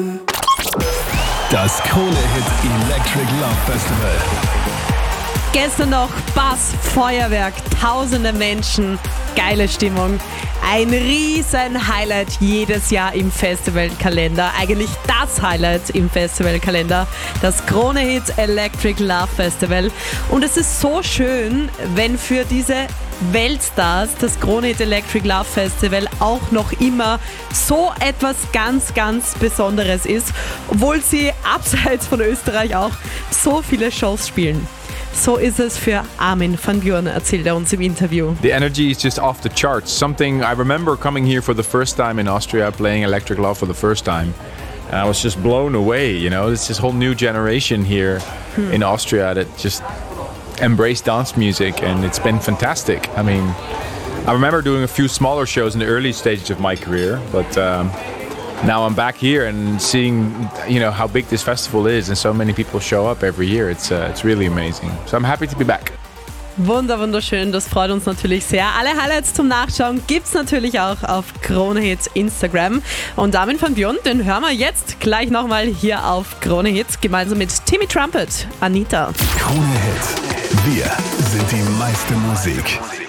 Das Krone-Hit Electric Love Festival. Gestern noch Bass, Feuerwerk, tausende Menschen, geile Stimmung. Ein riesen Highlight jedes Jahr im Festivalkalender. Eigentlich das Highlight im Festivalkalender. Das Krone-Hit Electric Love Festival. Und es ist so schön, wenn für diese Weltstars das Krone-Hit Electric Love Festival auch noch immer so etwas ganz, ganz Besonderes ist. Obwohl sie abseits von Österreich auch so viele Shows spielen. So ist es für Armin van Buuren, erzählt er uns im Interview. The energy is just off the charts. Something I remember coming here for the first time in Austria, playing Electric Love for the first time. And I was just blown away, you know. It's this whole new generation here in Austria that just embrace dance music, and it's been fantastic. I mean, I remember doing a few smaller shows in the early stages of my career, but now I'm back here and seeing, you know, how big this festival is, and so many people show up every year. It's really amazing. So I'm happy to be back. Wunderschön, das freut uns natürlich sehr. Alle Highlights zum Nachschauen gibt's natürlich auch auf Krone-Hit Instagram. Und Armin van Buuren, den hören wir jetzt gleich nochmal hier auf Krone-Hit, gemeinsam mit Timmy Trumpet, Anita. Krone-Hit. Wir sind die meiste Musik.